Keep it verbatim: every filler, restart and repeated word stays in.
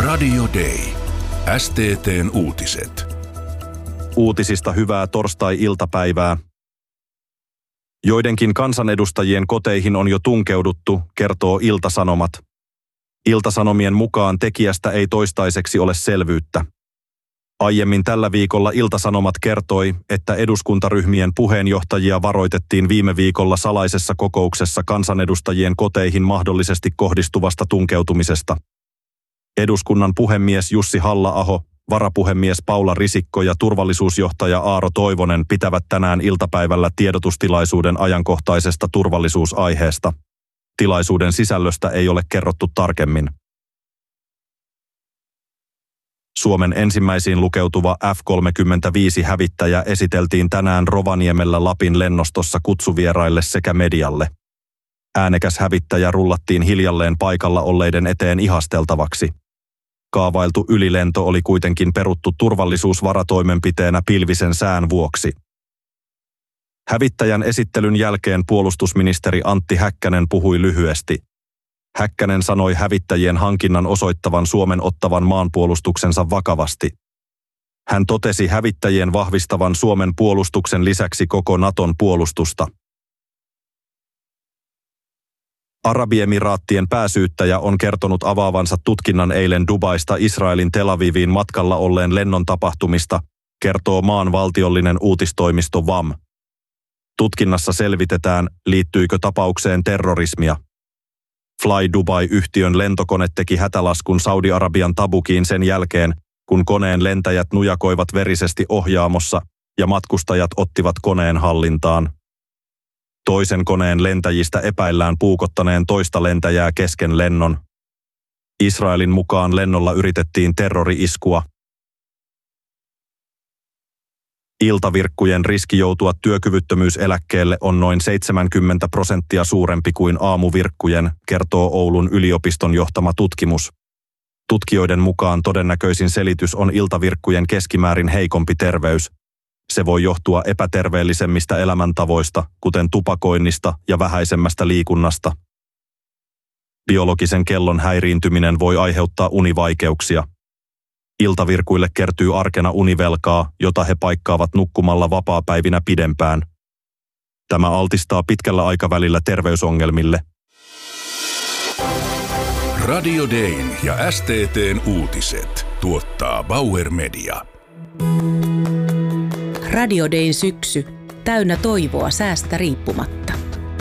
Radio Day. S T T:n uutiset. Uutisista hyvää torstai-iltapäivää. Joidenkin kansanedustajien koteihin on jo tunkeuduttu, kertoo Ilta-Sanomat. Ilta-Sanomien mukaan tekijästä ei toistaiseksi ole selvyyttä. Aiemmin tällä viikolla Ilta-Sanomat kertoi, että eduskuntaryhmien puheenjohtajia varoitettiin viime viikolla salaisessa kokouksessa kansanedustajien koteihin mahdollisesti kohdistuvasta tunkeutumisesta. Eduskunnan puhemies Jussi Halla-aho, varapuhemies Paula Risikko ja turvallisuusjohtaja Aaro Toivonen pitävät tänään iltapäivällä tiedotustilaisuuden ajankohtaisesta turvallisuusaiheesta. Tilaisuuden sisällöstä ei ole kerrottu tarkemmin. Suomen ensimmäisiin lukeutuva F kolmekymmentäviisi-hävittäjä esiteltiin tänään Rovaniemellä Lapin lennostossa kutsuvieraille sekä medialle. Äänekäs hävittäjä rullattiin hiljalleen paikalla olleiden eteen ihasteltavaksi. Kaavailtu ylilento oli kuitenkin peruttu turvallisuusvaratoimenpiteenä pilvisen sään vuoksi. Hävittäjän esittelyn jälkeen puolustusministeri Antti Häkkänen puhui lyhyesti. Häkkänen sanoi hävittäjien hankinnan osoittavan Suomen ottavan maanpuolustuksensa vakavasti. Hän totesi hävittäjien vahvistavan Suomen puolustuksen lisäksi koko Naton puolustusta. Arabiemiraattien pääsyyttäjä on kertonut avaavansa tutkinnan eilen Dubaista Israelin Tel Aviviin matkalla olleen lennon tapahtumista, kertoo maan valtiollinen uutistoimisto V A M. Tutkinnassa selvitetään, liittyykö tapaukseen terrorismia. Fly Dubai-yhtiön lentokone teki hätälaskun Saudi-Arabian Tabukiin sen jälkeen, kun koneen lentäjät nujakoivat verisesti ohjaamossa ja matkustajat ottivat koneen hallintaan. Toisen koneen lentäjistä epäillään puukottaneen toista lentäjää kesken lennon. Israelin mukaan lennolla yritettiin terrori-iskua. Iltavirkkujen riski joutua työkyvyttömyyseläkkeelle on noin seitsemänkymmentä prosenttia suurempi kuin aamuvirkkujen, kertoo Oulun yliopiston johtama tutkimus. Tutkijoiden mukaan todennäköisin selitys on iltavirkkujen keskimäärin heikompi terveys. Se voi johtua epäterveellisemmistä elämäntavoista, kuten tupakoinnista ja vähäisemmästä liikunnasta. Biologisen kellon häiriintyminen voi aiheuttaa univaikeuksia. Iltavirkuille kertyy arkena univelkaa, jota he paikkaavat nukkumalla vapaapäivinä pidempään. Tämä altistaa pitkällä aikavälillä terveysongelmille. Radio Dayn ja S T T:n uutiset tuottaa Bauer Media. Radio Dayn syksy, täynnä toivoa säästä riippumatta.